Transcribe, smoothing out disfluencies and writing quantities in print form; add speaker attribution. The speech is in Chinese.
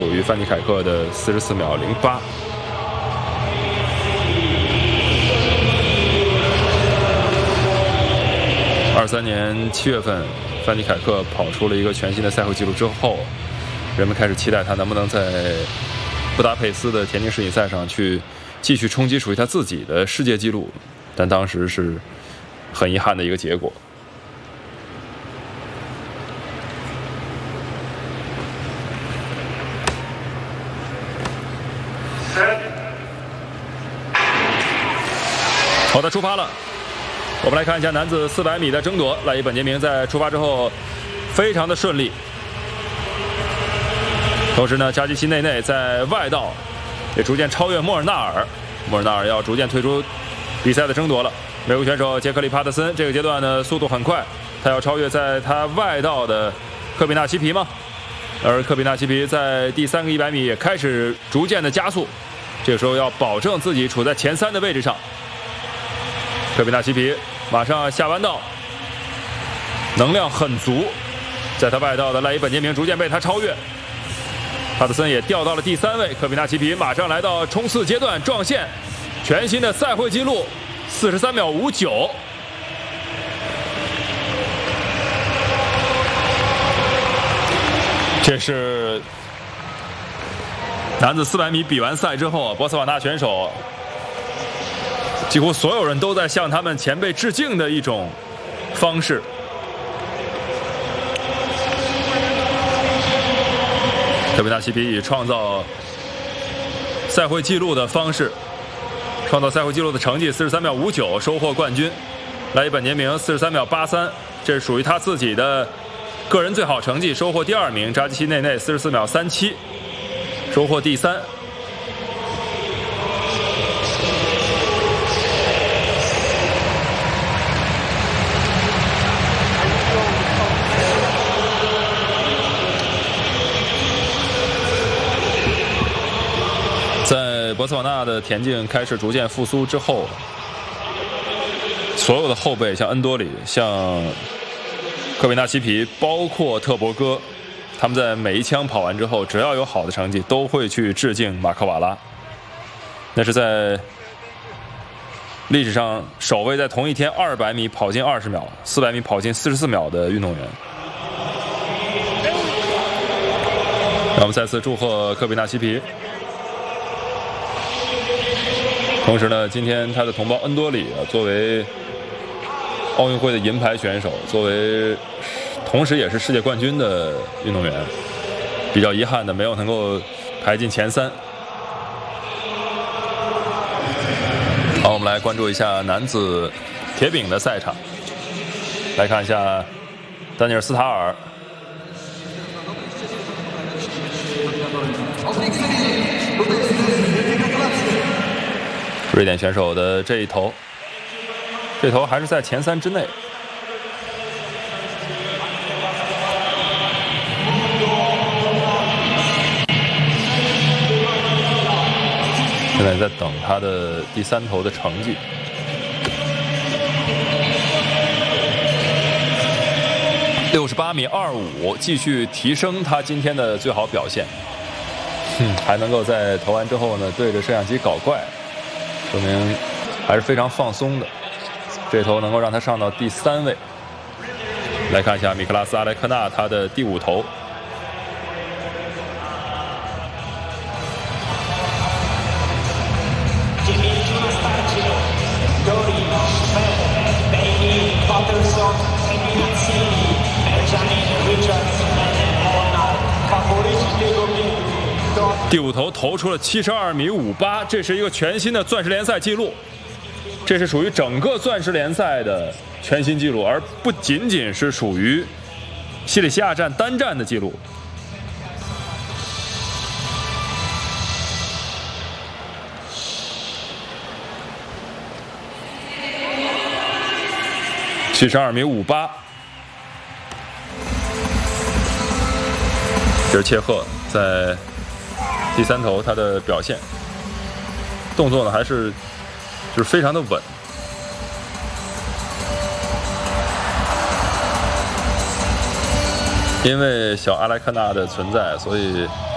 Speaker 1: 属于范迪凯克的44秒08。23年7月份，范迪凯克跑出了一个全新的赛会纪录之后，人们开始期待他能不能在布达佩斯的田径世锦赛上去继续冲击属于他自己的世界纪录，但当时是很遗憾的一个结果。好的，出发了。我们来看一下男子400米的争夺。赖伊本杰明在出发之后非常的顺利，同时呢，扎基奇内内在外道也逐渐超越莫尔纳尔，莫尔纳尔要逐渐退出比赛的争夺了。美国选手杰克里帕特森这个阶段呢速度很快，他要超越在他外道的科比纳奇皮吗？而科比纳奇皮在第3个100米也开始逐渐的加速，这个时候要保证自己处在前3的位置上。科比纳奇皮马上下弯道，能量很足，在他外道的赖伊本杰明逐渐被他超越，帕特森也掉到了第3位。科比纳奇皮马上来到冲刺阶段撞线，全新的赛会纪录43秒59。这是男子400米比完赛之后，博茨瓦纳选手几乎所有人都在向他们前辈致敬的一种方式。科比纳奇皮以创造赛会纪录的方式，创造赛会纪录的成绩43秒59，收获冠军。赖伊本杰明43秒83，这是属于他自己的个人最好成绩，收获第2名。扎基奇内内44秒37，收获第3。在博茨瓦纳的田径开始逐渐复苏之后，所有的后辈像恩多里、像科比纳奇皮，包括特博戈，他们在每一枪跑完之后，只要有好的成绩，都会去致敬马克瓦拉。那是在历史上首位在同一天200米跑进20秒，400米跑进44秒的运动员。让我们再次祝贺科比纳奇皮。同时呢，今天他的同胞恩多里作为奥运会的银牌选手，作为同时也是世界冠军的运动员，比较遗憾的没有能够排进前3。好，我们来关注一下男子铁饼的赛场，来看一下丹尼尔斯塔尔。瑞典选手的这一头还是在前3之内。现在在等他的第3头的成绩。68米25，继续提升他今天的最好表现。还能够在投完之后呢，对着摄像机搞怪，说明还是非常放松的。这头能够让他上到第3位。来看一下米克拉斯·阿莱克纳他的第5头。第5头投出了72米58，这是一个全新的钻石联赛纪录，这是属于整个钻石联赛的全新纪录，而不仅仅是属于西里西亚站单站的纪录。72米58，这是切赫在第3头他的表现，动作呢还是就是非常的稳。因为小阿莱克纳的存在，所以